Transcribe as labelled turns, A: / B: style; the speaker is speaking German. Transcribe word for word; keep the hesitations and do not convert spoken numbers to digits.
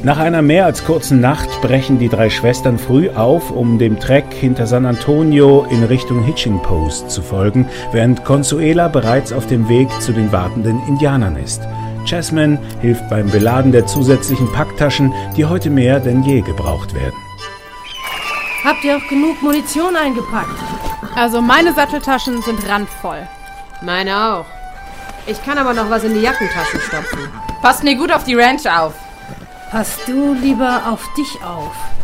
A: Nach einer mehr als kurzen Nacht brechen die drei Schwestern früh auf, um dem Trek hinter San Antonio in Richtung Hitching Post zu folgen, während Consuela bereits auf dem Weg zu den wartenden Indianern ist. Jasmine hilft beim Beladen der zusätzlichen Packtaschen, die heute mehr denn je gebraucht werden.
B: Habt ihr auch genug Munition eingepackt?
C: Also meine Satteltaschen sind randvoll.
B: Meine auch. Ich kann aber noch was in die Jackentaschen stopfen.
D: Passt mir gut auf die Ranch auf.
B: Pass du lieber auf dich auf.